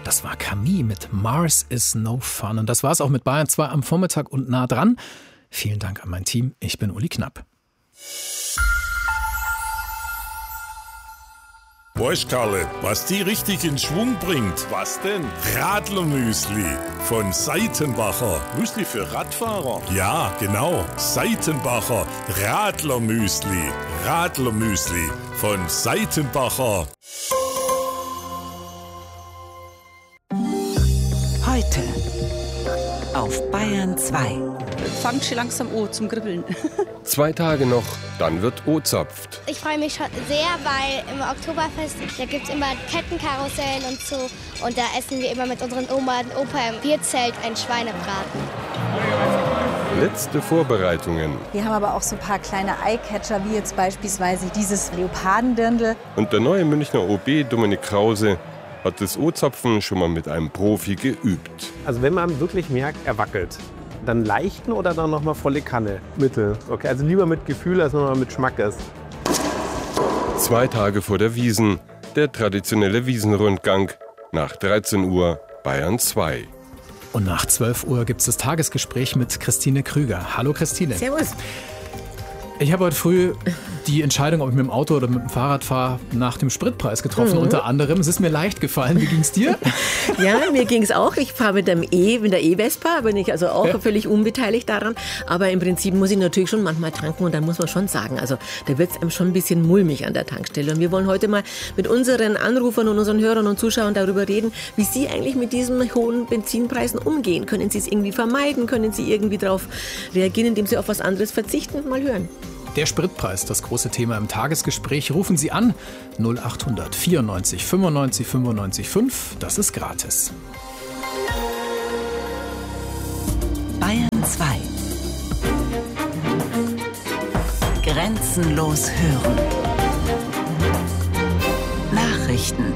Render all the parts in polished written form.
Das war Camille mit Mars is no fun. Und das war es auch mit Bayern 2 am Vormittag und nah dran. Vielen Dank an mein Team. Ich bin Uli Knapp. Weißt Karle, was die richtig in Schwung bringt? Was denn? Radlermüsli von Seitenbacher. Müsli für Radfahrer? Ja, genau. Seitenbacher Radlermüsli. Radlermüsli von Seitenbacher. Heute auf Bayern 2. Fangt schon langsam an zum Kribbeln. 2 Tage noch, dann wird O-zapft. Ich freue mich schon sehr, weil im Oktoberfest, da gibt es immer Kettenkarussellen und so. Und da essen wir immer mit unseren Oma und Opa im Bierzelt einen Schweinebraten. Letzte Vorbereitungen. Wir haben aber auch so ein paar kleine Eyecatcher, wie jetzt beispielsweise dieses Leopardendirndl. Und der neue Münchner OB Dominik Krause hat das O-Zapfen schon mal mit einem Profi geübt. Also wenn man wirklich merkt, er wackelt, dann leichten oder dann nochmal volle Kanne? Mittel. Okay, also lieber mit Gefühl als nochmal mit Schmackes. 2 Tage vor der Wiesn, der traditionelle Wiesenrundgang. Nach 13 Uhr Bayern 2. Und nach 12 Uhr gibt es das Tagesgespräch mit Christine Krüger. Hallo Christine. Servus. Ich habe heute früh die Entscheidung, ob ich mit dem Auto oder mit dem Fahrrad fahre, nach dem Spritpreis getroffen, unter anderem. Es ist mir leicht gefallen. Wie ging es dir? Ja, mir ging es auch. Ich fahre mit der E-Vespa, bin ich also auch völlig unbeteiligt daran. Aber im Prinzip muss ich natürlich schon manchmal tanken und dann muss man schon sagen, also da wird es einem schon ein bisschen mulmig an der Tankstelle. Und wir wollen heute mal mit unseren Anrufern und unseren Hörern und Zuschauern darüber reden, wie sie eigentlich mit diesen hohen Benzinpreisen umgehen. Können sie es irgendwie vermeiden? Können sie irgendwie darauf reagieren, indem sie auf was anderes verzichten? Mal hören. Der Spritpreis, das große Thema im Tagesgespräch. Rufen Sie an 0800 94 95 95 5. Das ist gratis. Bayern 2. Grenzenlos hören. Nachrichten.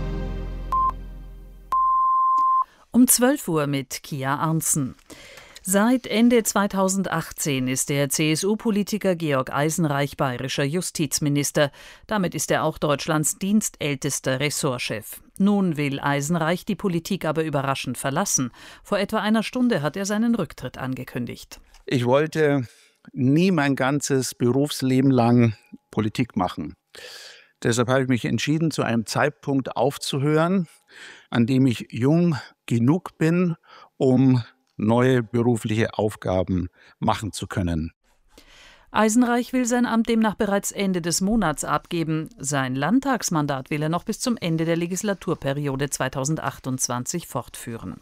Um 12 Uhr mit Kia Arntzen. Seit Ende 2018 ist der CSU-Politiker Georg Eisenreich bayerischer Justizminister. Damit ist er auch Deutschlands dienstältester Ressortchef. Nun will Eisenreich die Politik aber überraschend verlassen. Vor etwa einer Stunde hat er seinen Rücktritt angekündigt. Ich wollte nie mein ganzes Berufsleben lang Politik machen. Deshalb habe ich mich entschieden, zu einem Zeitpunkt aufzuhören, an dem ich jung genug bin, um neue berufliche Aufgaben machen zu können. Eisenreich will sein Amt demnach bereits Ende des Monats abgeben. Sein Landtagsmandat will er noch bis zum Ende der Legislaturperiode 2028 fortführen.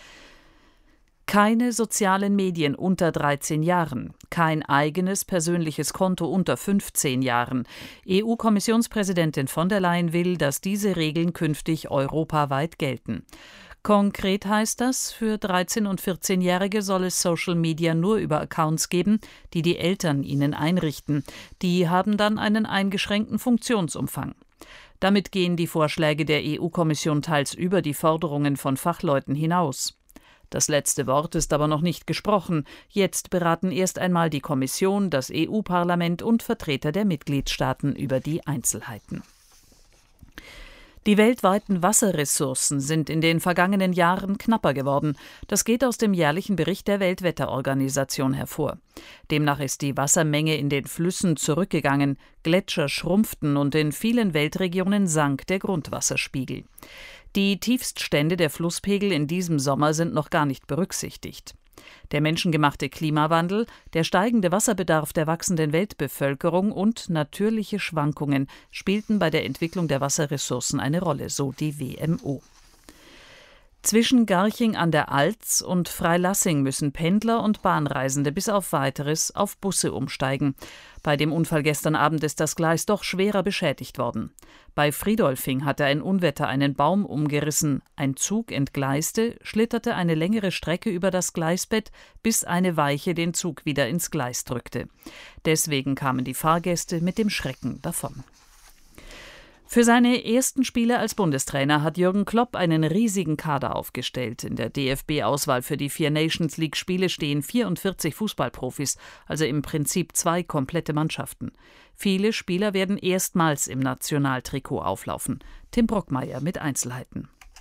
Keine sozialen Medien unter 13 Jahren, kein eigenes persönliches Konto unter 15 Jahren. EU-Kommissionspräsidentin von der Leyen will, dass diese Regeln künftig europaweit gelten. Konkret heißt das, für 13- und 14-Jährige soll es Social Media nur über Accounts geben, die die Eltern ihnen einrichten. Die haben dann einen eingeschränkten Funktionsumfang. Damit gehen die Vorschläge der EU-Kommission teils über die Forderungen von Fachleuten hinaus. Das letzte Wort ist aber noch nicht gesprochen. Jetzt beraten erst einmal die Kommission, das EU-Parlament und Vertreter der Mitgliedstaaten über die Einzelheiten. Die weltweiten Wasserressourcen sind in den vergangenen Jahren knapper geworden. Das geht aus dem jährlichen Bericht der Weltwetterorganisation hervor. Demnach ist die Wassermenge in den Flüssen zurückgegangen, Gletscher schrumpften und in vielen Weltregionen sank der Grundwasserspiegel. Die Tiefststände der Flusspegel in diesem Sommer sind noch gar nicht berücksichtigt. Der menschengemachte Klimawandel, der steigende Wasserbedarf der wachsenden Weltbevölkerung und natürliche Schwankungen spielten bei der Entwicklung der Wasserressourcen eine Rolle, so die WMO. Zwischen Garching an der Alz und Freilassing müssen Pendler und Bahnreisende bis auf Weiteres auf Busse umsteigen. Bei dem Unfall gestern Abend ist das Gleis doch schwerer beschädigt worden. Bei Friedolfing hatte ein Unwetter einen Baum umgerissen. Ein Zug entgleiste, schlitterte eine längere Strecke über das Gleisbett, bis eine Weiche den Zug wieder ins Gleis drückte. Deswegen kamen die Fahrgäste mit dem Schrecken davon. Für seine ersten Spiele als Bundestrainer hat Jürgen Klopp einen riesigen Kader aufgestellt. In der DFB-Auswahl für die 4 Nations-League-Spiele stehen 44 Fußballprofis, also im Prinzip 2 komplette Mannschaften. Viele Spieler werden erstmals im Nationaltrikot auflaufen. Tim Brockmeier mit Einzelheiten.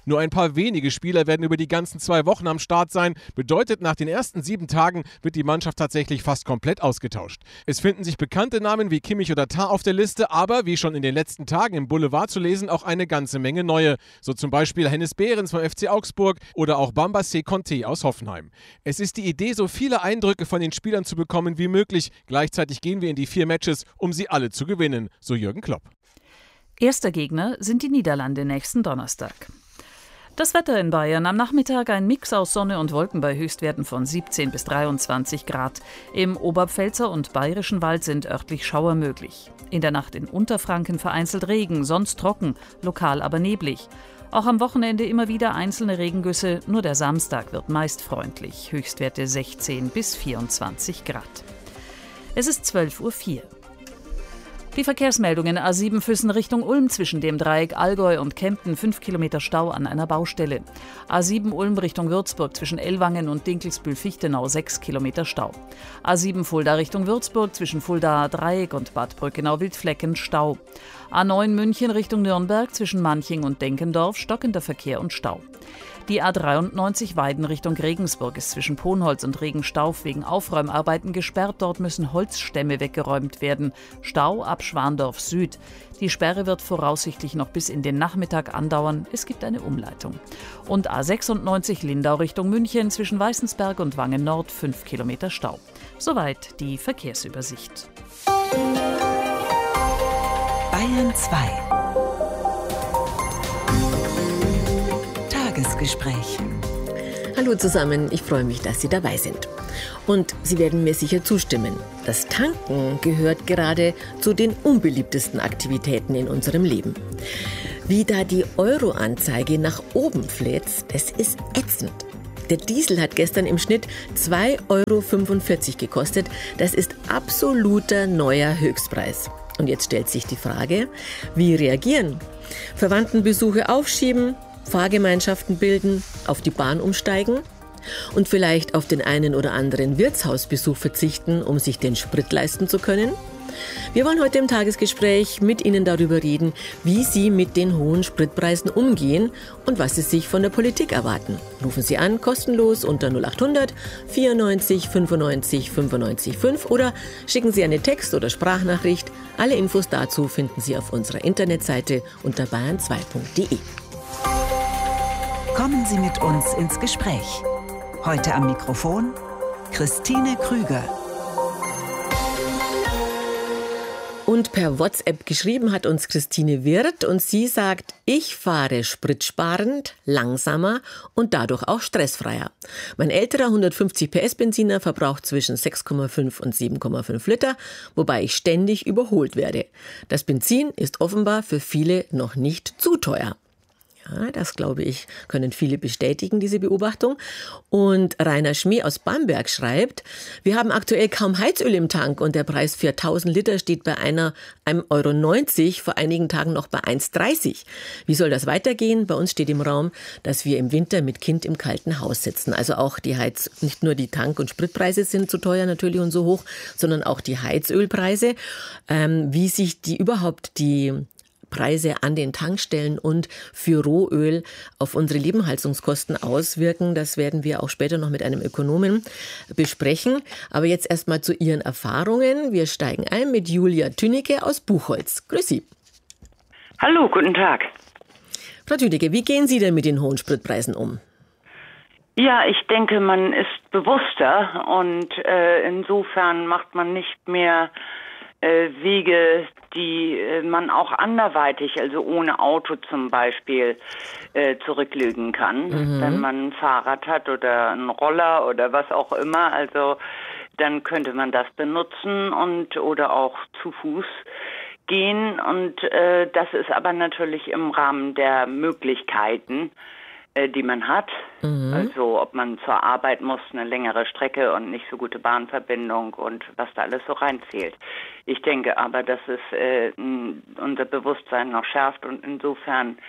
Nur ein paar wenige Spieler werden über die ganzen 2 Wochen am Start sein. Bedeutet, nach den ersten 7 Tagen wird die Mannschaft tatsächlich fast komplett ausgetauscht. Es finden sich bekannte Namen wie Kimmich oder Tah auf der Liste, aber wie schon in den letzten Tagen im Boulevard zu lesen, auch eine ganze Menge neue. So zum Beispiel Hennes Behrens vom FC Augsburg oder auch Bamba Conte aus Hoffenheim. Es ist die Idee, so viele Eindrücke von den Spielern zu bekommen wie möglich. Gleichzeitig gehen wir in die 4 Matches, um sie alle zu gewinnen, so Jürgen Klopp. Erster Gegner sind die Niederlande nächsten Donnerstag. Das Wetter in Bayern: am Nachmittag ein Mix aus Sonne und Wolken bei Höchstwerten von 17 bis 23 Grad. Im Oberpfälzer und Bayerischen Wald sind örtlich Schauer möglich. In der Nacht in Unterfranken vereinzelt Regen, sonst trocken, lokal aber neblig. Auch am Wochenende immer wieder einzelne Regengüsse, nur der Samstag wird meist freundlich. Höchstwerte 16 bis 24 Grad. Es ist 12:04 Uhr. Die Verkehrsmeldungen: A7 Füssen Richtung Ulm zwischen dem Dreieck Allgäu und Kempten 5 Kilometer Stau an einer Baustelle. A7 Ulm Richtung Würzburg zwischen Ellwangen und Dinkelsbühl-Fichtenau 6 Kilometer Stau. A7 Fulda Richtung Würzburg zwischen Fulda Dreieck und Bad Brückenau-Wildflecken Stau. A9 München Richtung Nürnberg zwischen Manching und Denkendorf stockender Verkehr und Stau. Die A93 Weiden Richtung Regensburg ist zwischen Ponholz und Regenstauf wegen Aufräumarbeiten gesperrt. Dort müssen Holzstämme weggeräumt werden. Stau ab Schwandorf Süd. Die Sperre wird voraussichtlich noch bis in den Nachmittag andauern. Es gibt eine Umleitung. Und A96 Lindau Richtung München zwischen Weißensberg und Wangen Nord 5 Kilometer Stau. Soweit die Verkehrsübersicht. Bayern 2. Tagesgespräch. Hallo zusammen, ich freue mich, dass Sie dabei sind. Und Sie werden mir sicher zustimmen. Das Tanken gehört gerade zu den unbeliebtesten Aktivitäten in unserem Leben. Wie da die Euro-Anzeige nach oben fläzt, das ist ätzend. Der Diesel hat gestern im Schnitt 2,45 € gekostet. Das ist absoluter neuer Höchstpreis. Und jetzt stellt sich die Frage, wie reagieren? Verwandtenbesuche aufschieben, Fahrgemeinschaften bilden, auf die Bahn umsteigen und vielleicht auf den einen oder anderen Wirtshausbesuch verzichten, um sich den Sprit leisten zu können? Wir wollen heute im Tagesgespräch mit Ihnen darüber reden, wie Sie mit den hohen Spritpreisen umgehen und was Sie sich von der Politik erwarten. Rufen Sie an, kostenlos unter 0800 94 95 95 5 oder schicken Sie eine Text- oder Sprachnachricht. Alle Infos dazu finden Sie auf unserer Internetseite unter bayern2.de. Kommen Sie mit uns ins Gespräch. Heute am Mikrofon Christine Krüger. Und per WhatsApp geschrieben hat uns Christine Wirth und sie sagt, ich fahre spritsparend, langsamer und dadurch auch stressfreier. Mein älterer 150 PS Benziner verbraucht zwischen 6,5 und 7,5 Liter, wobei ich ständig überholt werde. Das Benzin ist offenbar für viele noch nicht zu teuer. Ja, das glaube ich, können viele bestätigen, diese Beobachtung. Und Rainer Schmee aus Bamberg schreibt, wir haben aktuell kaum Heizöl im Tank und der Preis für 1000 Liter steht bei 1,90 €, vor einigen Tagen noch bei 1,30 €. Wie soll das weitergehen? Bei uns steht im Raum, dass wir im Winter mit Kind im kalten Haus sitzen. Also auch nicht nur die Tank- und Spritpreise sind zu teuer natürlich und so hoch, sondern auch die Heizölpreise. Wie sich die Preise an den Tankstellen und für Rohöl auf unsere Lebenshaltungskosten auswirken. Das werden wir auch später noch mit einem Ökonomen besprechen. Aber jetzt erstmal zu Ihren Erfahrungen. Wir steigen ein mit Julia Tünecke aus Buchholz. Grüß Sie. Hallo, guten Tag. Frau Tünecke, wie gehen Sie denn mit den hohen Spritpreisen um? Ja, ich denke, man ist bewusster und insofern macht man nicht mehr Wege, die man auch anderweitig, also ohne Auto zum Beispiel, zurücklegen kann. Wenn man ein Fahrrad hat oder einen Roller oder was auch immer, also dann könnte man das benutzen oder auch zu Fuß gehen. Und das ist aber natürlich im Rahmen der Möglichkeiten, die man hat. Also ob man zur Arbeit muss, eine längere Strecke und nicht so gute Bahnverbindung und was da alles so reinzählt. Ich denke aber, dass es unser Bewusstsein noch schärft und insofern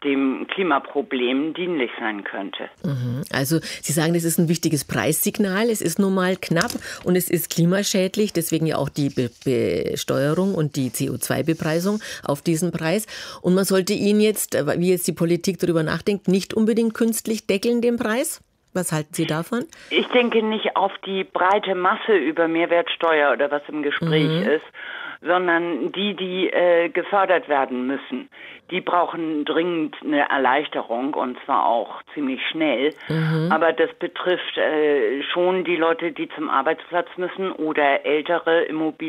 dem Klimaproblem dienlich sein könnte. Also Sie sagen, das ist ein wichtiges Preissignal. Es ist nun mal knapp und es ist klimaschädlich. Deswegen ja auch die Besteuerung und die CO2-Bepreisung auf diesen Preis. Und man sollte ihn jetzt, wie jetzt die Politik darüber nachdenkt, nicht unbedingt künstlich deckeln, den Preis? Was halten Sie davon? Ich denke nicht auf die breite Masse über Mehrwertsteuer oder was im Gespräch ist, sondern die gefördert werden müssen. Die brauchen dringend eine Erleichterung und zwar auch ziemlich schnell. Aber das betrifft schon die Leute, die zum Arbeitsplatz müssen oder ältere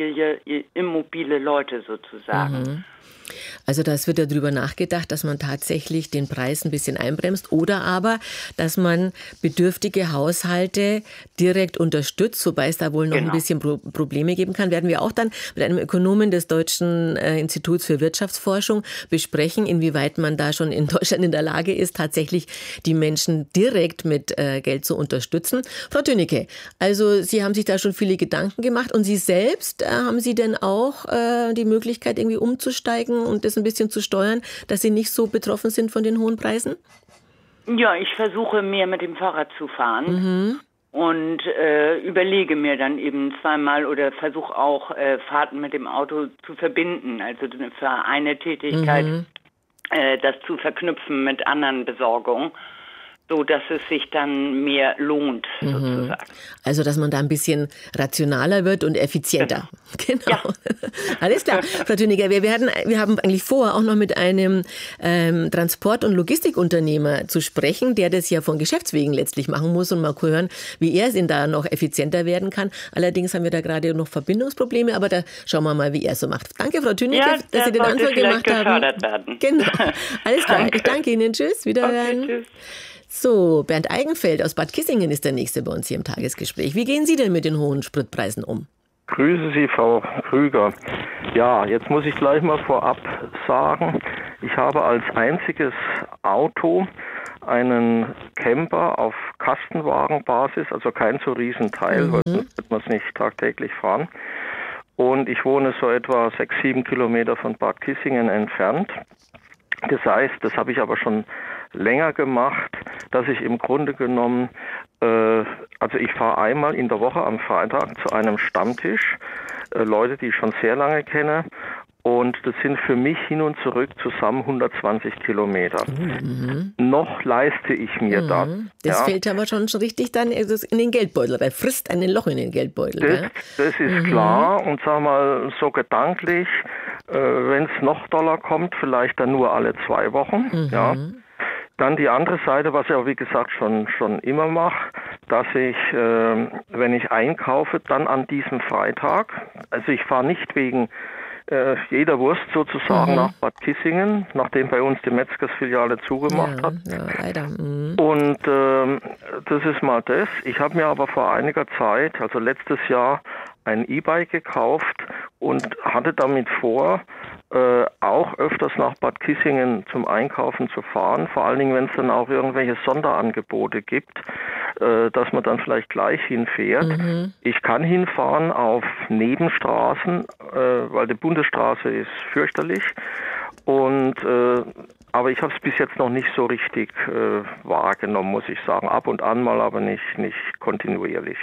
immobile Leute sozusagen. Also das wird ja darüber nachgedacht, dass man tatsächlich den Preis ein bisschen einbremst oder aber, dass man bedürftige Haushalte direkt unterstützt, wobei es da wohl noch ein bisschen Probleme geben kann. Werden wir auch dann mit einem Ökonomen des Deutschen Instituts für Wirtschaftsforschung besprechen, inwieweit man da schon in Deutschland in der Lage ist, tatsächlich die Menschen direkt mit Geld zu unterstützen. Frau Tönecke, also Sie haben sich da schon viele Gedanken gemacht und Sie selbst, haben Sie denn auch die Möglichkeit, irgendwie umzusteigen und das ein bisschen zu steuern, dass Sie nicht so betroffen sind von den hohen Preisen? Ja, ich versuche mehr mit dem Fahrrad zu fahren und überlege mir dann eben zweimal oder versuche auch Fahrten mit dem Auto zu verbinden, also für eine Tätigkeit das zu verknüpfen mit anderen Besorgungen, so dass es sich dann mehr lohnt, sozusagen. Also, dass man da ein bisschen rationaler wird und effizienter. Genau. Ja. Alles klar. Frau Tönecke, wir haben eigentlich vor, auch noch mit einem Transport- und Logistikunternehmer zu sprechen, der das ja von Geschäftswegen letztlich machen muss und mal hören, wie er es da noch effizienter werden kann. Allerdings haben wir da gerade noch Verbindungsprobleme, aber da schauen wir mal, wie er es so macht. Danke, Frau Tönecke, dass Sie den Anfang gemacht haben. Werden. Genau. Alles klar. Danke. Ich danke Ihnen. Tschüss. Wiederhören. Okay, tschüss. So, Bernd Eigenfeld aus Bad Kissingen ist der Nächste bei uns hier im Tagesgespräch. Wie gehen Sie denn mit den hohen Spritpreisen um? Grüße Sie, Frau Krüger. Ja, jetzt muss ich gleich mal vorab sagen, ich habe als einziges Auto einen Camper auf Kastenwagenbasis, also kein so Riesenteil, weil sonst wird man es nicht tagtäglich fahren. Und ich wohne so etwa 6-7 Kilometer von Bad Kissingen entfernt. Das heißt, das habe ich aber schon länger gemacht, dass ich im Grunde genommen, also ich fahre einmal in der Woche am Freitag zu einem Stammtisch, Leute, die ich schon sehr lange kenne, und das sind für mich hin und zurück zusammen 120 Kilometer. Noch leiste ich mir das. Das fällt aber schon richtig dann in den Geldbeutel, weil frisst ein Loch in den Geldbeutel. Das ist klar, und sag mal so gedanklich, wenn es noch doller kommt, vielleicht dann nur alle 2 Wochen, ja. Dann die andere Seite, was ich auch wie gesagt schon immer mache, dass ich, wenn ich einkaufe, dann an diesem Freitag, also ich fahre nicht wegen jeder Wurst sozusagen nach Bad Kissingen, nachdem bei uns die Metzgersfiliale zugemacht hat. Ja, leider. Und das ist mal das. Ich habe mir aber vor einiger Zeit, also letztes Jahr, ein E-Bike gekauft und hatte damit vor, auch öfters nach Bad Kissingen zum Einkaufen zu fahren, vor allen Dingen, wenn es dann auch irgendwelche Sonderangebote gibt, dass man dann vielleicht gleich hinfährt. Ich kann hinfahren auf Nebenstraßen, weil die Bundesstraße ist fürchterlich, und aber ich habe es bis jetzt noch nicht so richtig wahrgenommen, muss ich sagen. Ab und an mal, aber nicht kontinuierlich.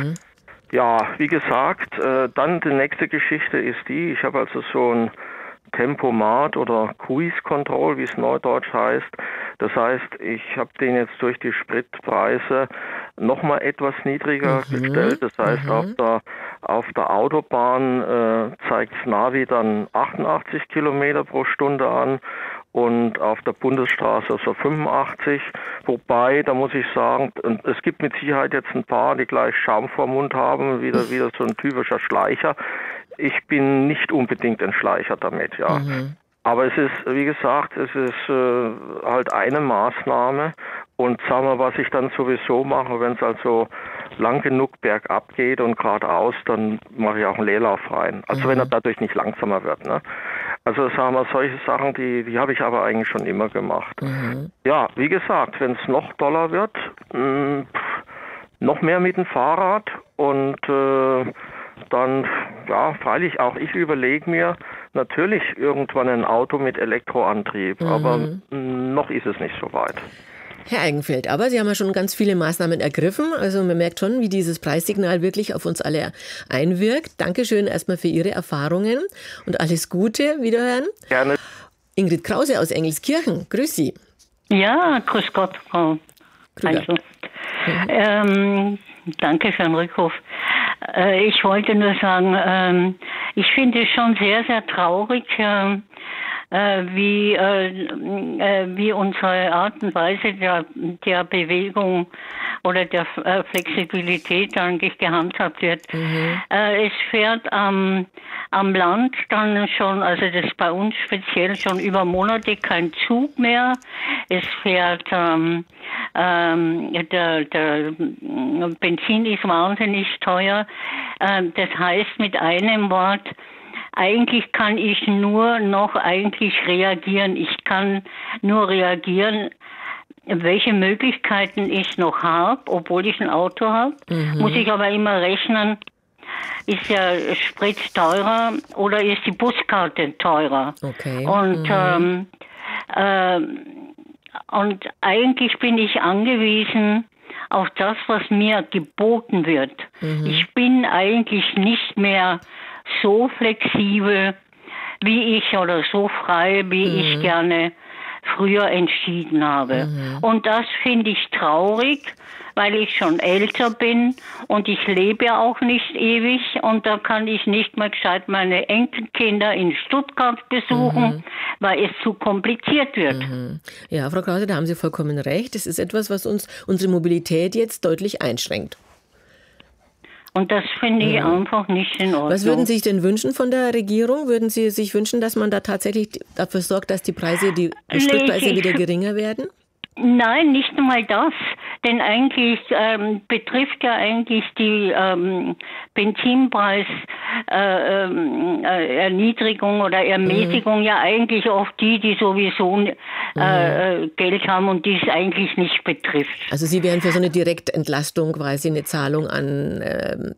Ja, wie gesagt, dann die nächste Geschichte ist die, ich habe also so ein Tempomat oder Cruise Control, wie es neudeutsch heißt. Das heißt, ich habe den jetzt durch die Spritpreise nochmal etwas niedriger gestellt. Das heißt, auf der Autobahn zeigt Navi dann 88 Kilometer pro Stunde an und auf der Bundesstraße so 85. Wobei, da muss ich sagen, es gibt mit Sicherheit jetzt ein paar, die gleich Schaum vorm Mund haben, wieder so ein typischer Schleicher. Ich bin nicht unbedingt ein Schleicher damit, ja. Aber es ist, wie gesagt, es ist halt eine Maßnahme. Und sagen wir, was ich dann sowieso mache, wenn es also lang genug bergab geht und geradeaus, dann mache ich auch einen Leerlauf rein. Also wenn er dadurch nicht langsamer wird, ne? Also sagen wir, solche Sachen, die habe ich aber eigentlich schon immer gemacht. Ja, wie gesagt, wenn es noch doller wird, noch mehr mit dem Fahrrad und dann, ja, freilich auch ich überlege mir, natürlich irgendwann ein Auto mit Elektroantrieb, aber noch ist es nicht so weit. Herr Eigenfeld, aber Sie haben ja schon ganz viele Maßnahmen ergriffen. Also man merkt schon, wie dieses Preissignal wirklich auf uns alle einwirkt. Dankeschön erstmal für Ihre Erfahrungen und alles Gute. Wiederhören. Gerne. Ingrid Krause aus Engelskirchen. Grüß Sie. Ja, grüß Gott, Frau Krüger. Danke für den Rückruf. Ich wollte nur sagen, ich finde es schon sehr, sehr traurig, wie unsere Art und Weise der Bewegung oder der Flexibilität eigentlich gehandhabt wird. Es fährt am Land dann schon, also das ist bei uns speziell schon über Monate kein Zug mehr. Es fährt, der Benzin ist wahnsinnig teuer. Das heißt mit einem Wort, eigentlich kann ich nur noch reagieren. Ich kann nur reagieren, welche Möglichkeiten ich noch habe, obwohl ich ein Auto habe. Muss ich aber immer rechnen, ist der Sprit teurer oder ist die Buskarte teurer? Okay. Und eigentlich bin ich angewiesen auf das, was mir geboten wird. Ich bin eigentlich nicht mehr so flexibel wie ich oder so frei, wie ich gerne früher entschieden habe. Und das finde ich traurig, weil ich schon älter bin und ich lebe ja auch nicht ewig und da kann ich nicht mal gescheit meine Enkelkinder in Stuttgart besuchen, weil es zu kompliziert wird. Ja, Frau Krause, da haben Sie vollkommen recht. Es ist etwas, was uns unsere Mobilität jetzt deutlich einschränkt. Und das finde ich einfach nicht in Ordnung. Was würden Sie sich denn wünschen von der Regierung? Würden Sie sich wünschen, dass man da tatsächlich dafür sorgt, dass die Spritpreise wieder geringer werden? Nein, nicht einmal das. Denn eigentlich betrifft ja eigentlich die Benzinpreiserniedrigung oder Ermäßigung ja eigentlich oft die sowieso Geld haben und die es eigentlich nicht betrifft. Also Sie wären für so eine Direktentlastung, quasi eine Zahlung an